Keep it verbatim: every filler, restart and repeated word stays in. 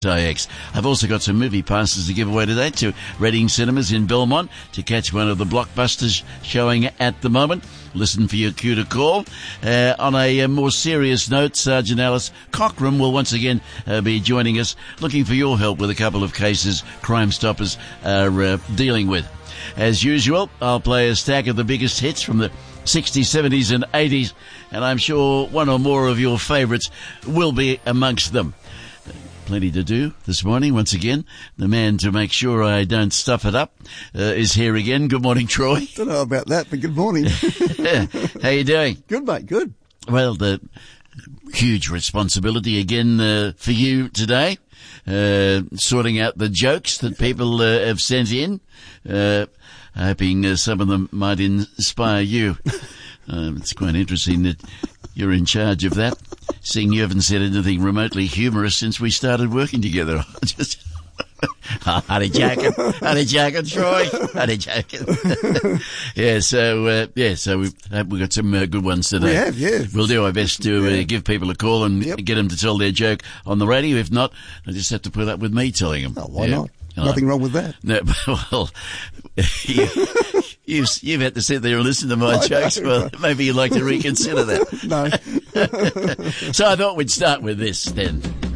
I X. I've also got some movie passes to give away today to Reading Cinemas in Belmont to catch one of the blockbusters showing at the moment. Listen for your cue to call. Uh, on a, a more serious note, Sergeant Alice Cockram will once again uh, be joining us, looking for your help with a couple of cases Crime Stoppers are uh, dealing with. As usual, I'll play a stack of the biggest hits from the sixties, seventies and eighties, and I'm sure one or more of your favourites will be amongst them. Plenty to do this morning. Once again, the man to make sure I don't stuff it up uh, is here again. Good morning, Troy. Don't know about that, but good morning. How you doing? Good, mate, good. Well, the huge responsibility again uh, for you today, uh, sorting out the jokes that people uh, have sent in, uh, hoping uh, some of them might inspire you. Uh, it's quite interesting that you're in charge of that, seeing you haven't said anything remotely humorous since we started working together. Just, honey jacket, honey jacket, Troy, honey jacket. yeah, so, uh, yeah, so we've, we've got some uh, good ones today. We have, yeah. We'll do our best to yeah. uh, give people a call and yep. get them to tell their joke on the radio. If not, they just have to put up with me telling them. Oh, why yeah. not? Nothing wrong with that. No, well, you, you've, you've had to sit there and listen to my I jokes. Know, well, maybe you'd like to reconsider that. No. So I thought we'd start with this then.